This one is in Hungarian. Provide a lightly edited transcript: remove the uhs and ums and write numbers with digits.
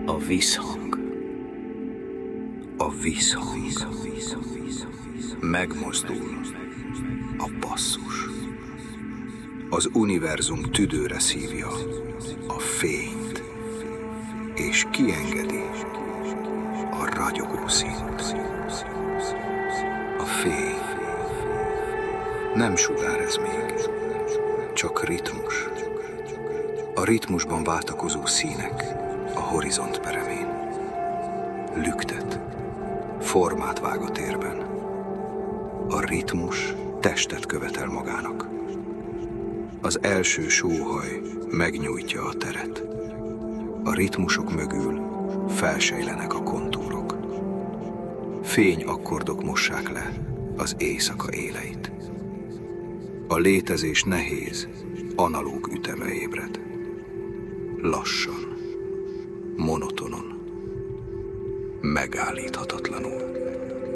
A visszhang. A visszhang. Megmozdul a basszus. Az univerzum tüdőre szívja a fényt, és kiengedi a ragyogó színt. A fény nem sugár ez még, csak ritmus. A ritmusban váltakozó színek a horizont peremén. Lüktet, formát vág a térben. A ritmus testet követel magának. Az első sóhaj megnyújtja a teret. A ritmusok mögül felsejlenek a kontúrok. Fényakkordok mossák le az éjszaka éleit. A létezés nehéz, analóg üteme ébred. Lassan, monotonon, megállíthatatlanul.